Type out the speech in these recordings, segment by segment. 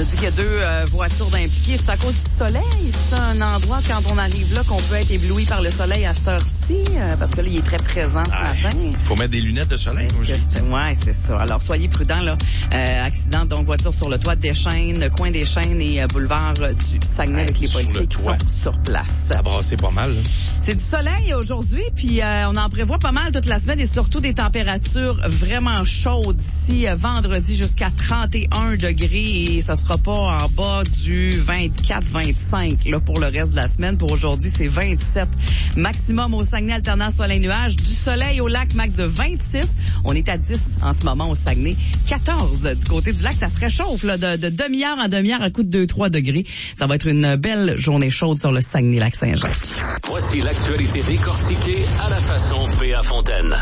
a dit qu'il y a 2 voitures impliquées. C'est à cause du soleil? C'est un endroit, quand on arrive là, qu'on peut être ébloui par le soleil à cette heure-ci? Parce que là, il est très présent ce matin. Faut mettre des lunettes de soleil. Ouais, c'est ça. Alors, soyez prudents, là. Accident, donc, voiture sur le toit des Chênes, coin des Chênes et boulevard du Saguenay avec les policiers qui sont sur place. Ça brassait pas mal, là. C'est du soleil aujourd'hui, puis on en prévoit pas mal toute la semaine et surtout des températures vraiment chaudes d'ici vendredi jusqu'à 31 degrés et ça sera pas en bas du 24-25 là pour le reste de la semaine. Pour aujourd'hui, c'est 27 maximum au Saguenay, alternant soleil-nuage. Du soleil au lac, max de 26. On est à 10 en ce moment au Saguenay. 14 du côté du lac. Ça se réchauffe là, de demi-heure en demi-heure à coup de 2-3 degrés. Ça va être une belle journée chaude sur le Saguenay-Lac-Saint-Jean. Voici l'actualité décortiquée à la façon P.A. Fontaine.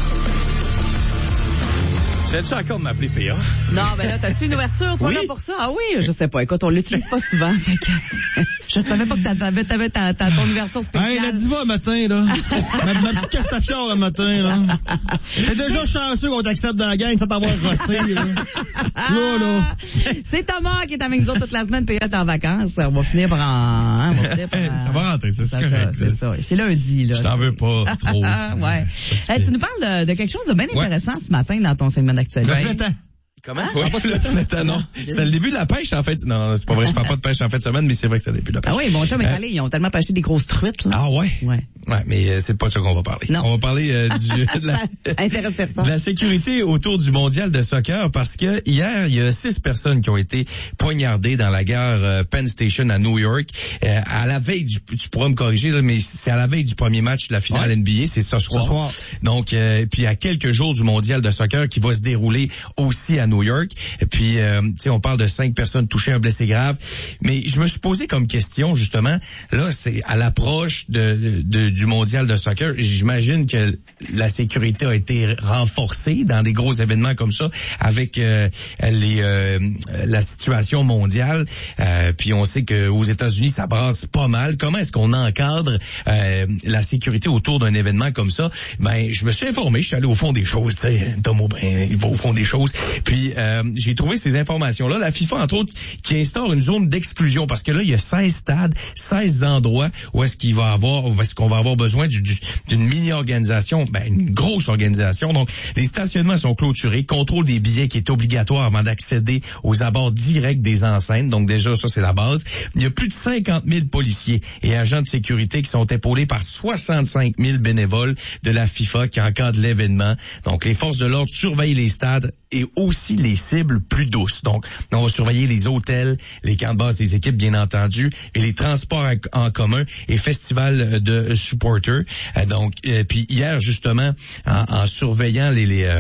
J'ai-tu encore de m'appeler PA? Non, ben là, t'as-tu une ouverture, toi, là, pour ça? Ah oui, je sais pas. Écoute, on l'utilise pas souvent. Fait que je savais pas que t'avais ton ouverture spéciale. Hey, la diva, matin, là. ma petite castafiore, le matin, là. T'es déjà chanceux qu'on t'accepte dans la gang sans t'avoir rossé, là. Là. C'est Thomas qui est avec nous autres toute la semaine, puis est en vacances. On va finir par Ça va rentrer, c'est correct. C'est ça. C'est lundi, là. Je t'en veux pas trop. Ouais. Tu nous parles de quelque chose de bien intéressant ce matin dans ton segment d'actualité. Comment? Oui, le non. C'est le début de la pêche, en fait. Non, c'est pas vrai, je parle pas de pêche en fin de semaine, mais c'est vrai que c'est le début de la pêche. Ah oui, mon chum est allé, ils ont tellement pêché des grosses truites, là. Ah ouais? Ouais. Ouais, mais c'est pas de ça qu'on va parler. Non. On va parler Intéresse personne. de la sécurité autour du mondial de soccer parce que hier, il y a 6 personnes qui ont été poignardées dans la gare Penn Station à New York. À la veille tu pourras me corriger, là, mais c'est à la veille du premier match de la finale NBA, c'est ce soir. Donc, puis à quelques jours du mondial de soccer qui va se dérouler aussi à New York. Puis, tu sais, on parle de 5 personnes touchées, un blessé grave. Mais je me suis posé comme question, justement, là, c'est à l'approche du mondial de soccer. J'imagine que la sécurité a été renforcée dans des gros événements comme ça, avec la situation mondiale. Puis on sait que aux États-Unis, ça brasse pas mal. Comment est-ce qu'on encadre la sécurité autour d'un événement comme ça? Ben, je me suis informé, je suis allé au fond des choses. Tu sais, Tom Aubin, il va au fond des choses. Puis j'ai trouvé ces informations-là. La FIFA, entre autres, qui instaure une zone d'exclusion parce que là, il y a 16 stades, 16 endroits où est-ce qu'on va avoir besoin d'une mini-organisation, une grosse organisation. Donc, les stationnements sont clôturés, contrôle des billets qui est obligatoire avant d'accéder aux abords directs des enceintes. Donc, déjà, ça, c'est la base. Il y a plus de 50 000 policiers et agents de sécurité qui sont épaulés par 65 000 bénévoles de la FIFA qui encadrent l'événement. Donc, les forces de l'ordre surveillent les stades et aussi les cibles plus douces. Donc, on va surveiller les hôtels, les camps de base des équipes, bien entendu, et les transports en commun et festivals de supporters. Donc, puis hier, justement, en surveillant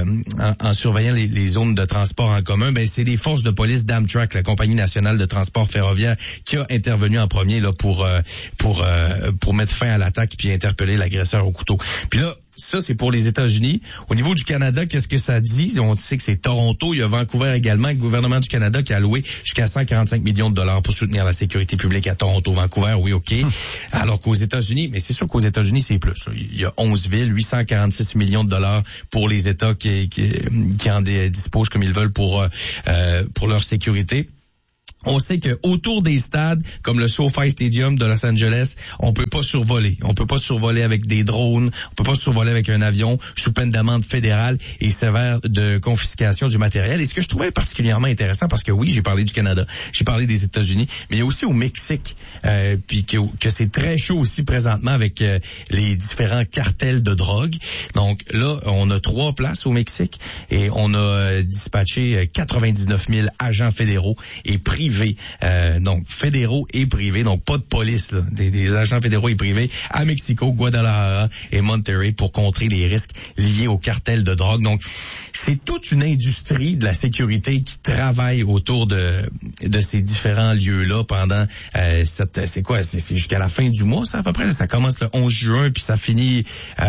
les zones de transport en commun, c'est les forces de police d'Amtrak, la compagnie nationale de transport ferroviaire, qui a intervenu en premier là pour mettre fin à l'attaque puis interpeller l'agresseur au couteau. Puis là, ça, c'est pour les États-Unis. Au niveau du Canada, qu'est-ce que ça dit? On sait que c'est Toronto. Il y a Vancouver également. Le gouvernement du Canada qui a alloué jusqu'à 145 millions de dollars pour soutenir la sécurité publique à Toronto. Vancouver, oui, OK. Alors qu'aux États-Unis, mais c'est sûr qu'aux États-Unis, c'est plus. Il y a 11 villes, 846 millions de dollars pour les États qui en disposent comme ils veulent pour leur sécurité. On sait que autour des stades, comme le SoFi Stadium de Los Angeles, on peut pas survoler. On peut pas survoler avec des drones. On peut pas survoler avec un avion sous peine d'amende fédérale et sévère de confiscation du matériel. Et ce que je trouvais particulièrement intéressant, parce que oui, j'ai parlé du Canada, j'ai parlé des États-Unis, mais il y a aussi au Mexique, puis que c'est très chaud aussi présentement avec les différents cartels de drogue. Donc là, on a 3 places au Mexique et on a dispatché 99 000 agents fédéraux et privés. Donc fédéraux et privés, donc pas de police, là, des agents fédéraux et privés à Mexico, Guadalajara et Monterrey pour contrer les risques liés au cartel de drogue. Donc c'est toute une industrie de la sécurité qui travaille autour de ces différents lieux-là pendant c'est jusqu'à la fin du mois, ça à peu près. Ça commence le 11 juin puis ça finit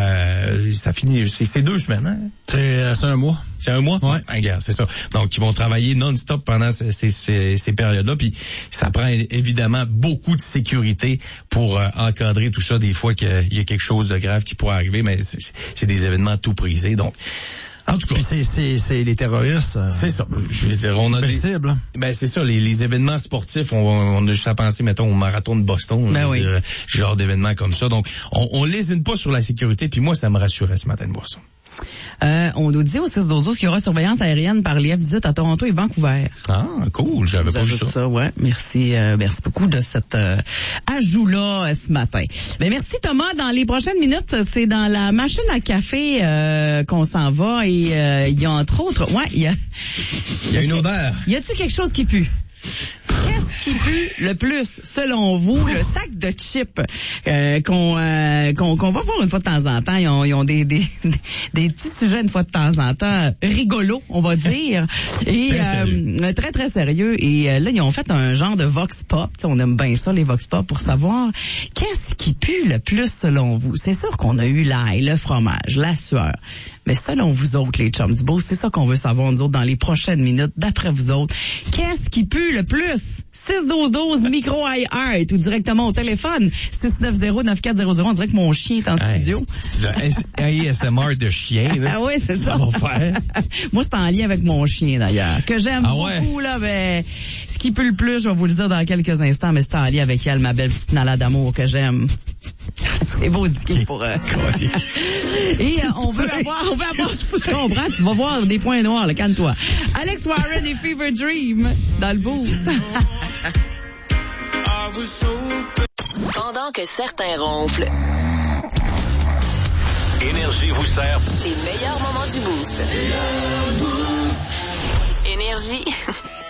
c'est 2 semaines, hein? C'est un mois. C'est un mois? Ouais. Regarde, c'est ça. Donc, ils vont travailler non-stop pendant ces périodes-là. Puis, ça prend évidemment beaucoup de sécurité pour encadrer tout ça. Des fois qu'il y a quelque chose de grave qui pourrait arriver, mais c'est des événements tout prisés. Donc, En tout cas. Puis c'est les terroristes. C'est ça. Je veux dire, on a des cibles. Ben, c'est ça, les événements sportifs, on a juste à penser, mettons, au marathon de Boston. Ben oui. Genre d'événements comme ça. Donc, on lésine pas sur la sécurité, puis moi, ça me rassurait ce matin de voir ça. On nous dit au 6-12-12 qu'il y aura surveillance aérienne par les F-18 à Toronto et Vancouver. Ah, cool, j'avais pas vu ça. Ouais, merci beaucoup de cet ajout-là ce matin. Mais merci Thomas, dans les prochaines minutes, c'est dans la machine à café qu'on s'en va et il y a entre autres, il y a une odeur. Y a-t-il quelque chose qui pue? Qu'est-ce qui pue le plus, selon vous, le sac de chips qu'on va voir une fois de temps en temps? Ils ont des petits sujets une fois de temps en temps rigolos, on va dire, et très très sérieux. Et là, ils ont fait un genre de vox pop. T'sais, on aime bien ça, les vox pop, pour savoir qu'est-ce qui pue le plus selon vous. C'est sûr qu'on a eu l'ail, le fromage, la sueur. Mais selon vous autres, les chums du beau, c'est ça qu'on veut savoir, nous autres, dans les prochaines minutes, d'après vous autres. Qu'est-ce qui pue le plus? 6-12-12, micro iHeart, ou directement au téléphone, 690-9400. On dirait que mon chien est en studio. ASMR de chien, là. Ah oui, c'est ça. Va faire. Moi, c'est en lien avec mon chien, d'ailleurs, que j'aime beaucoup, là, mais ce qui pue le plus, je vais vous le dire dans quelques instants, mais c'est en lien avec elle, ma belle petite nala d'amour que j'aime. C'est beau dit pour eux. Et on veut avoir, je comprends, tu vas voir des points noirs, là, calme-toi. Alex Warren et Fever Dream dans le boost. Pendant que certains ronflent, Énergie vous sert les meilleurs moments du boost. Énergie.